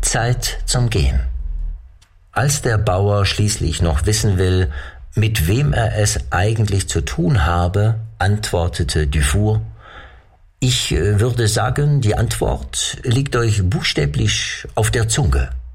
Zeit zum Gehen. Als der Bauer schließlich noch wissen will, mit wem er es eigentlich zu tun habe, antwortete Dufour: Ich würde sagen, die Antwort liegt euch buchstäblich auf der Zunge.